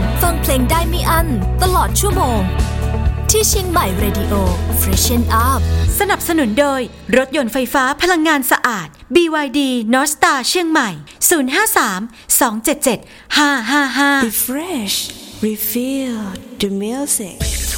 ฟังเพลงได้ไม่อั้นตลอดชั่วโมงที่เชียงใหม่ Radio Freshen Up สนับสนุนโดยรถยนต์ไฟฟ้าพลังงานสะอาด BYD North Star เชียงใหม่053 277 555 Refresh Refill the music